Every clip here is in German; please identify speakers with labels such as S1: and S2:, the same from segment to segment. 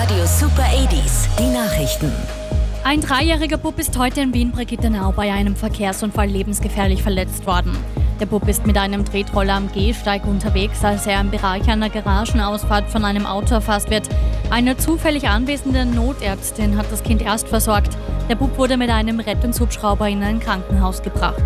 S1: Radio Super 80s, die Nachrichten.
S2: Ein 3-jähriger Bub ist heute in Wien-Brigittenau bei einem Verkehrsunfall lebensgefährlich verletzt worden. Der Bub ist mit einem Tretroller am Gehsteig unterwegs, als er im Bereich einer Garagenausfahrt von einem Auto erfasst wird. Eine zufällig anwesende Notärztin hat das Kind erst versorgt. Der Bub wurde mit einem Rettungshubschrauber in ein Krankenhaus gebracht.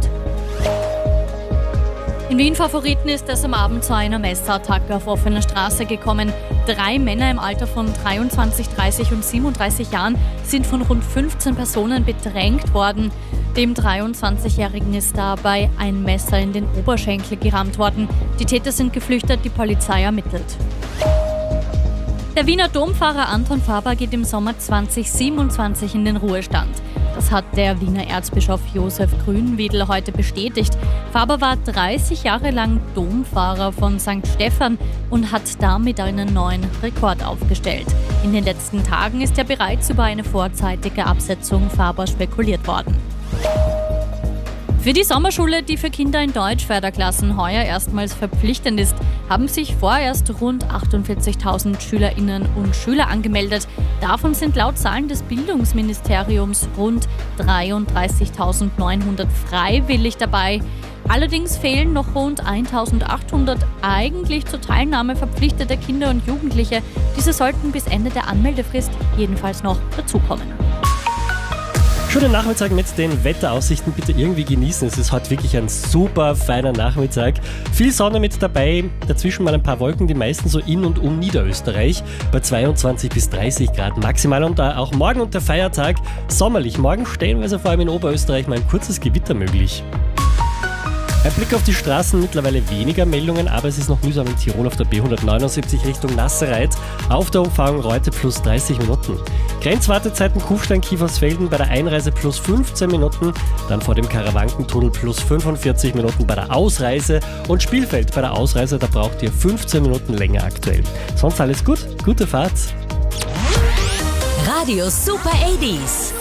S2: In Wien-Favoriten ist es am Abend zu einer Messerattacke auf offener Straße gekommen. 3 Männer im Alter von 23, 30 und 37 Jahren sind von rund 15 Personen bedrängt worden. Dem 23-Jährigen ist dabei ein Messer in den Oberschenkel gerammt worden. Die Täter sind geflüchtet, die Polizei ermittelt. Der Wiener Domfahrer Anton Faber geht im Sommer 2027 in den Ruhestand. Das hat der Wiener Erzbischof Josef Grünwiedel heute bestätigt. Faber war 30 Jahre lang Domfahrer von St. Stephan und hat damit einen neuen Rekord aufgestellt. In den letzten Tagen ist ja bereits über eine vorzeitige Absetzung Faber spekuliert worden. Für die Sommerschule, die für Kinder in Deutsch-Förderklassen heuer erstmals verpflichtend ist, haben sich vorerst rund 48.000 Schülerinnen und Schüler angemeldet. Davon sind laut Zahlen des Bildungsministeriums rund 33.900 freiwillig dabei. Allerdings fehlen noch rund 1.800 eigentlich zur Teilnahme verpflichtete Kinder und Jugendliche. Diese sollten bis Ende der Anmeldefrist jedenfalls noch dazukommen.
S3: Schönen Nachmittag mit den Wetteraussichten, bitte irgendwie genießen. Es ist heute wirklich ein super feiner Nachmittag. Viel Sonne mit dabei, dazwischen mal ein paar Wolken, die meisten so in und um Niederösterreich bei 22 bis 30 Grad maximal. Und auch morgen und der Feiertag sommerlich. Morgen stellenweise vor allem in Oberösterreich mal ein kurzes Gewitter möglich. Ein Blick auf die Straßen, mittlerweile weniger Meldungen, aber es ist noch mühsam in Tirol auf der B179 Richtung Nassereit. Auf der Umfahrung Reute plus 30 Minuten. Grenzwartezeiten Kufstein-Kiefersfelden bei der Einreise plus 15 Minuten, dann vor dem Karawankentunnel plus 45 Minuten bei der Ausreise und Spielfeld bei der Ausreise, da braucht ihr 15 Minuten länger aktuell. Sonst alles gut, gute Fahrt.
S1: Radio Super 80s.